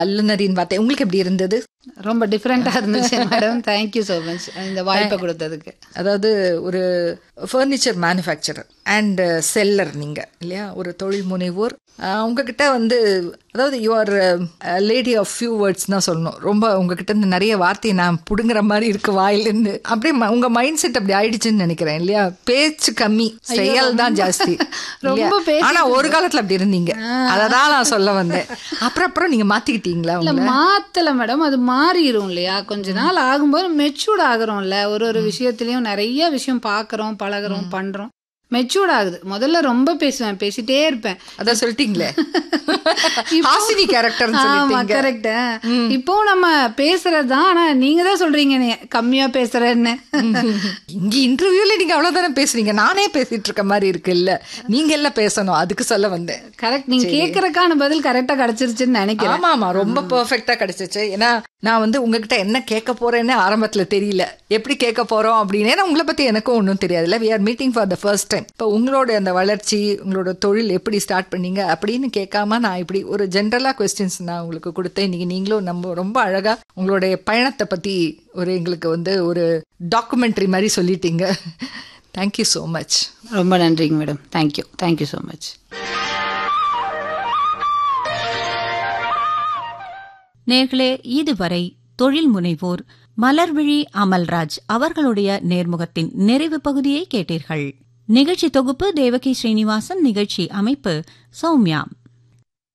வல்லுநரின் வார்த்தை உங்களுக்கு எப்படி இருந்தது? ரொம்ப டிஃப்ரெண்டா இருந்துச்சு மேடம். தேங்க்யூ ஸோ மச் இந்த வாய்ப்பை கொடுத்ததுக்கு. அதாவது ஒரு ஃபர்னிச்சர் மேனுஃபேக்சரர் அண்ட் செல்லர் நீங்க இல்லையா, ஒரு தொழில் முனைவோர். உங்ககிட்ட வந்து அதாவது you are lady of few words தான் சொல்லணும். ரொம்ப உங்ககிட்ட இருந்து நிறைய வார்த்தையை நான் புடுங்குற மாதிரி இருக்கு வாயிலிருந்து. அப்படியே உங்க மைண்ட் செட் அப்படி ஆயிடுச்சுன்னு நினைக்கிறேன் இல்லையா? பேச்சு கம்மி, செயல் தான் ஜாஸ்தி. ஆனா ஒரு காலத்துல அப்படி இருந்தீங்க, அததான் நான் சொல்ல வந்தேன். அப்புறம் நீங்க மாத்திக்கிட்டீங்களா? மாத்தல மேடம், அது மாறிடும் இல்லையா? கொஞ்ச நாள் ஆகும்போது மெச்சூர்ட் ஆகுறோம்ல. ஒரு விஷயத்திலயும் நிறைய விஷயம் பாக்குறோம், பழகுறோம், பண்றோம், மெச்சூர்ட் ஆகுது. முதல்ல ரொம்ப பேசுவேன், பேசிட்டே இருப்பேன். அதான் சொல்லிட்டீங்களே, ஹாசினி கேரக்டர். ஆமா கரெக்ட். இப்போ நம்ம பேசுறதுதான். ஆனா நீங்க தான் சொல்றீங்க நீ கம்மியா பேசுறேன்னு. இங்க இன்டர்வியூல நீங்க அவ்வளவுதானே பேசுறீங்க, நானே பேசிட்டு இருக்க மாதிரி இருக்கு இல்ல? நீங்க எல்லாம் பேசணும், அதுக்கு சொல்ல வந்தேன். கரெக்ட், நீங்க கேக்குறதுக்கான பதில் கரெக்டா கிடைச்சிருச்சுன்னு நினைக்கிறேன். ஆமா ஆமா, ரொம்ப பெர்ஃபெக்ட்டா கிடைச்சிச்சு. ஏன்னா நான் வந்து உங்ககிட்ட என்ன கேட்க போறேன்னு ஆரம்பத்துல தெரியல, எப்படி கேட்க போறோம் அப்படின்னு. ஏன்னா உங்களை பத்தி எனக்கும் ஒன்றும் தெரியாதுல்ல. We are meeting for the first time. இப்போ உங்களோட அந்த வளர்ச்சி, உங்களோட தொழில் எப்படி ஸ்டார்ட் பண்ணீங்க அப்படின்னு கேட்காம நான் இப்படி ஒரு ஜென்ரலா கொஸ்டின்ஸ் நான் உங்களுக்கு கொடுத்தேன். இன்னைக்கு நீங்களும் நம்ம ரொம்ப அழகா உங்களுடைய பயணத்தை பத்தி எங்களுக்கு வந்து ஒரு டாக்குமெண்ட்ரி மாதிரி சொல்லிட்டீங்க. Thank you so much. ரொம்ப நன்றிங்க மேடம். Thank you so much. நேர்களே, இதுவரை தொழில் முனைவோர் மலர்விழி அமல்ராஜ் அவர்களுடைய நேர்முகத்தின் நிறைவு பகுதியை கேட்டீர்கள். நிகழ்ச்சி தொகுப்பு தேவகி ஸ்ரீனிவாசன், நிகழ்ச்சி அமைப்பு சௌமியா.